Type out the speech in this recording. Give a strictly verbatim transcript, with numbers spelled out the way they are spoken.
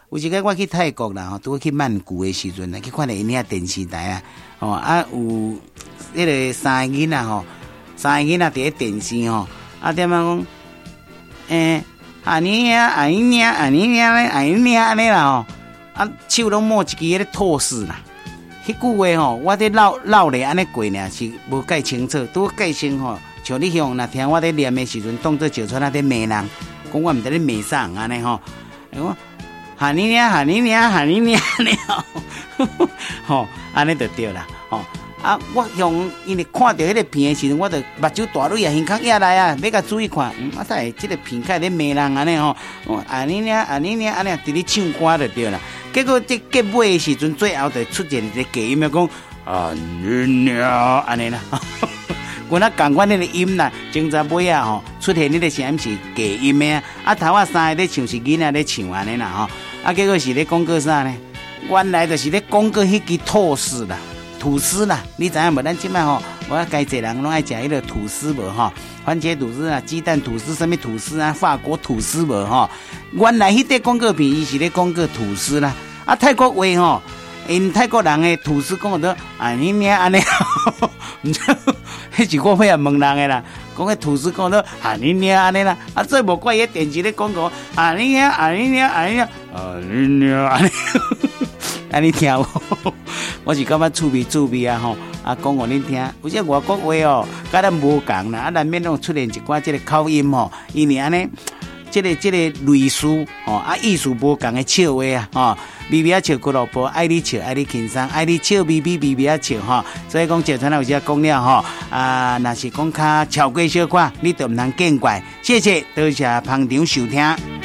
有一个我去泰国啦，吼，拄去曼谷的时阵啊，去看了因遐电视台啊，吼啊有迄个三个囡仔吼，三个囡仔伫咧电视吼，啊点啊讲，诶，啊你呀，啊你呀，啊你呀咧，啊你呀安尼啦吼，啊手拢摸一支迄个吐司啦，迄句话吼，我伫绕绕咧安尼过呢，是无介清楚，拄介清吼，像你向若听我伫念的时阵，当作就出那伫骂人，讲我毋知咧骂啥安尼吼，我。哈你娘，哈你娘，哈你娘了，吼，安尼就对啦，吼啊！我向因为看到迄个片的时阵，我就目睭大蕊啊，耳孔压来啊，要甲注意看，嗯，啊，在即个片开咧骂人安尼吼，啊你娘，啊你娘安尼，伫咧唱歌就对啦。结果这结尾的时阵，最后就出现一个假音，讲啊你娘安尼啦。阮啊共款迄个音啦，前十尾啊吼出现迄个声音是假音的啊，啊头啊三个咧唱是囡仔咧唱安尼啦吼，啊结果是咧讲过啥呢？原来就是咧讲过迄支吐司啦，吐司啦，你知影无？咱即摆吼，我该侪人拢爱食迄个吐司无吼？番茄吐司啊，鸡蛋吐司，什么吐司啊？法国吐司无吼？原来迄个广告片伊是咧讲过吐司啦，啊泰国话吼，因泰国人的吐司讲到啊你娘安尼，毋知。迄是我尾啊问人诶啦，讲迄吐司讲到啊你娘安尼啦，啊最无怪迄电视咧讲讲啊你娘啊你娘啊你娘啊你娘安尼，安尼听无？我是感觉趣味趣味啊吼，啊讲互恁听，有些外国话哦，甲咱无共啦，啊难免拢出现一寡即个口音吼，因为安尼。这个这个类似吼啊，意思无共的笑话啊，吼，微微啊笑俱乐部，爱你笑，爱你轻松，爱你笑，微微微微啊笑吼。所以讲，就像有时讲了吼，啊，若是讲较超过小可，你就唔通见怪。谢谢，多谢捧场收听。